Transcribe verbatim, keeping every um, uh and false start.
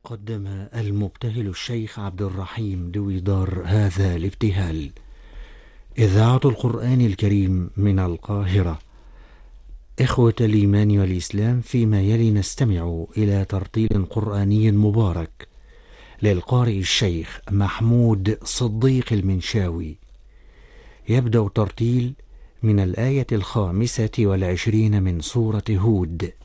قدم المبتهل الشيخ عبد الرحيم دويدار هذا الابتهال. إذاعة القرآن الكريم من القاهرة. إخوة الإيمان والإسلام، فيما يلي نستمع إلى ترتيل قرآني مبارك للقارئ الشيخ محمود صديق المنشاوي. يبدأ الترتيل من الآية الخامسة والعشرين من سورة هود.